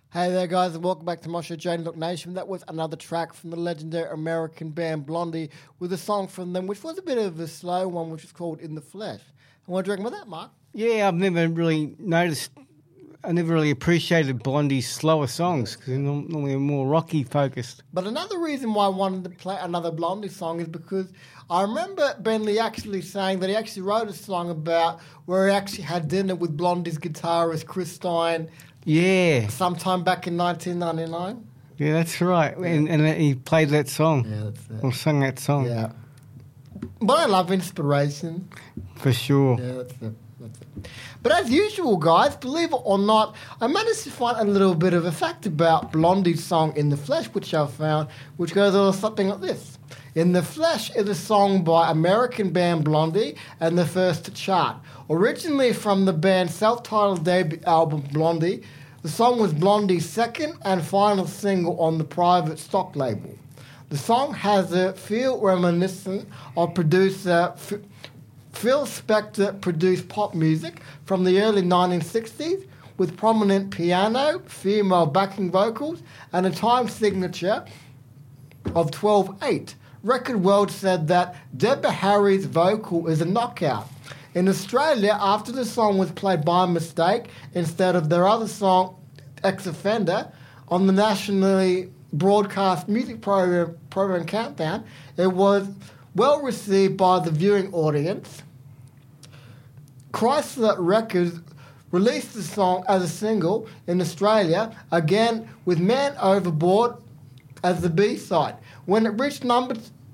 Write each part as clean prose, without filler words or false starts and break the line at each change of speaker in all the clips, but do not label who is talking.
Hey there, guys, and welcome back to Moshe Jane Look Nation. That was another track from the legendary American band Blondie with a song from them, which was a bit of a slow one, which is called In the Flesh. And what do you reckon about that, Mark?
Yeah, I've never really appreciated Blondie's slower songs because they're normally more rocky focused.
But another reason why I wanted to play another Blondie song is because I remember Ben Lee actually saying that he actually wrote a song about where he actually had dinner with Blondie's guitarist Chris Stein.
Yeah.
Sometime back in 1999.
Yeah, that's right. Yeah. And he played that song.
Yeah, that's it.
Or sung that song.
Yeah. But I love inspiration.
For sure.
Yeah, that's it. But as usual, guys, believe it or not, I managed to find a little bit of a fact about Blondie's song In the Flesh, which I found, which goes on something like this. In the Flesh is a song by American band Blondie and the first to chart. Originally from the band's self-titled debut album Blondie, the song was Blondie's second and final single on the Private Stock label. The song has a feel reminiscent of producer Phil Spector produced pop music from the early 1960s with prominent piano, female backing vocals, and a time signature of 12/8. Record World said that Deborah Harry's vocal is a knockout. In Australia, after the song was played by mistake instead of their other song, Ex Offender, on the nationally broadcast music program Countdown, it was well received by the viewing audience. Chrysler Records released the song as a single in Australia, again with Man Overboard as the B-side. When it reached number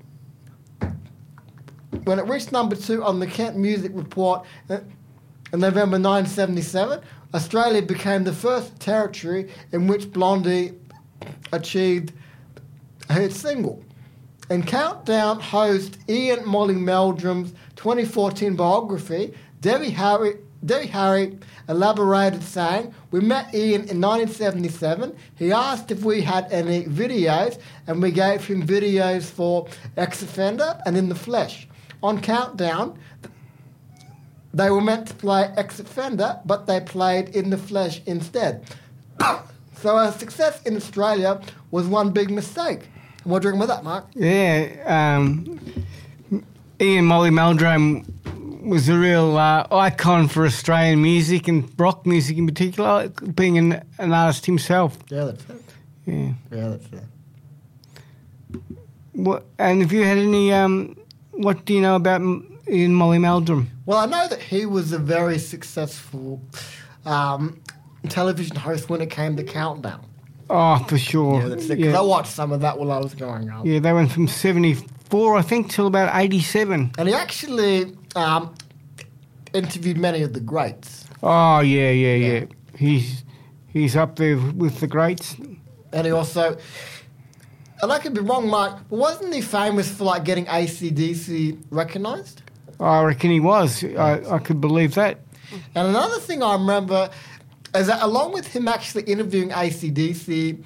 2 on the Kent Music Report in November 1977, Australia became the first territory in which Blondie achieved a hit single. In Countdown host Ian Molly Meldrum's 2014 biography, Debbie Harry elaborated saying, "We met Ian in 1977. He asked if we had any videos, and we gave him videos for Ex Offender and In the Flesh. On Countdown, they were meant to play Ex Offender, but they played In the Flesh instead." So our success in Australia was one big mistake. What do you reckon about that, Mark?
Yeah, Ian Molly Meldrum was a real icon for Australian music and rock music in particular, being an artist himself.
Yeah, that's it.
Yeah,
that's it.
And if you had any, what do you know about Ian Molly Meldrum?
Well, I know that he was a very successful television host when it came to Countdown.
Oh, for sure.
Yeah, that's it. Because I watched some of that while I was growing up.
Yeah, they went from 74, I think, till about 87.
And he actually interviewed many of the greats.
Oh, yeah. He's up there with the greats.
And he also, and I could be wrong, Mark, but wasn't he famous for like getting AC/DC recognised?
I reckon he was. I could believe that.
And another thing I remember is that along with him actually interviewing AC/DC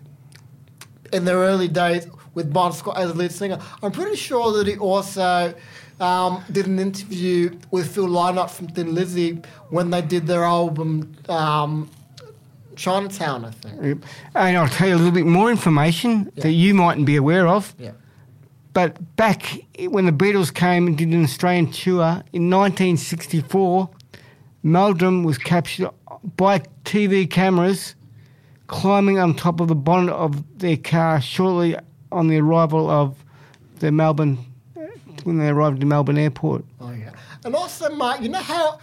in their early days with Bon Scott as a lead singer, I'm pretty sure that he also did an interview with Phil Lynott from Thin Lizzy when they did their album Chinatown, I think.
And I'll tell you a little bit more information that you mightn't be aware of.
Yeah.
But back when the Beatles came and did an Australian tour in 1964, Meldrum was captured by TV cameras climbing on top of the bonnet of their car shortly on the arrival of the Melbourne, when they arrived at Melbourne Airport.
Oh, yeah. And also, Mark, you know how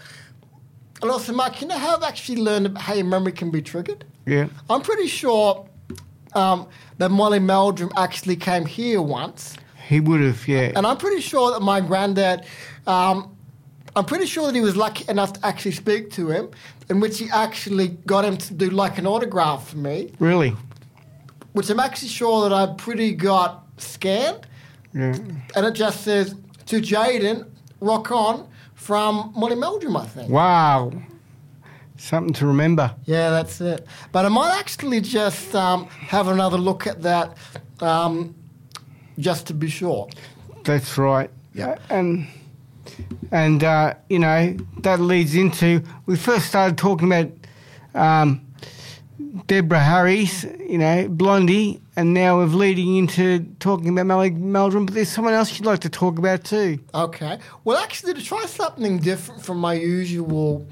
I've actually learned how your memory can be triggered?
Yeah.
I'm pretty sure that Molly Meldrum actually came here once.
He would have, yeah.
And I'm pretty sure that my granddad, I'm pretty sure that he was lucky enough to actually speak to him, in which he actually got him to do like an autograph for me.
Really?
Which I'm actually sure that I pretty got scanned.
Yeah.
And it just says, "To Jaden, rock on," from Molly Meldrum, I think.
Wow. Something to remember.
Yeah, that's it. But I might actually just have another look at that just to be sure.
That's right.
Yeah.
And you know, that leads into, we first started talking about Deborah Harris, Blondie, and now we're leading into talking about Malik Meldrum, but there's someone else you'd like to talk about too.
Okay. Well, actually, to try something different from my usual